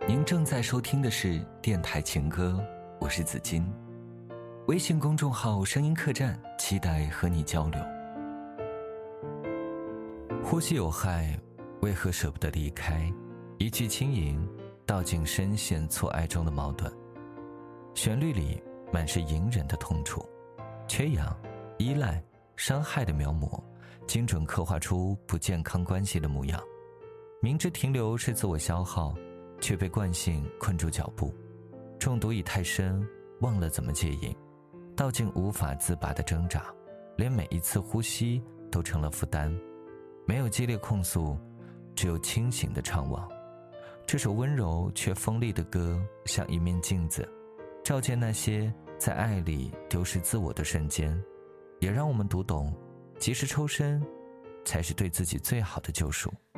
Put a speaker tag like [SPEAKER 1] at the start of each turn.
[SPEAKER 1] 您正在收听的是电台情歌，我是子金。微信公众号声音客栈，期待和你交流。呼吸有害，为何舍不得离开？一句轻吟，道尽深陷错爱中的矛盾。旋律里满是隐忍的痛楚，缺氧、依赖、伤害的描摹，精准刻画出不健康关系的模样。明知停留是自我消耗，却被惯性困住脚步，中毒已太深，忘了怎么戒瘾，道尽无法自拔的挣扎，连每一次呼吸都成了负担。没有激烈控诉，只有清醒的怅望。这首温柔却锋利的歌，像一面镜子，照见那些在爱里丢失自我的瞬间，也让我们读懂，及时抽身，才是对自己最好的救赎。